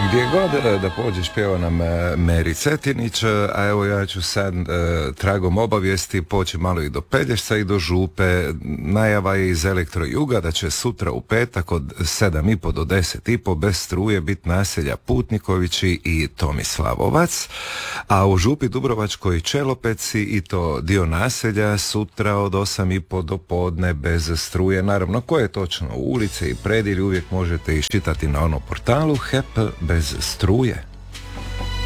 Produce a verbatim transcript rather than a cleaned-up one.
Gdje god da pođeš pjeva nam Meri Cetinić, a evo ja ću sad tragom obavijesti poći malo i do Pelješca i do Župe. Najava je iz Elektro Juga da će sutra u petak od sedam i po do deset i po bez struje biti naselja Putnikovići i Tomislavovac, a u Župi Dubrovačkoj Čelopeci i to dio naselja sutra od osam i po do podne bez struje. Naravno, koje točno ulice i predjelje uvijek možete iščitati na onom portalu H E P bez struje.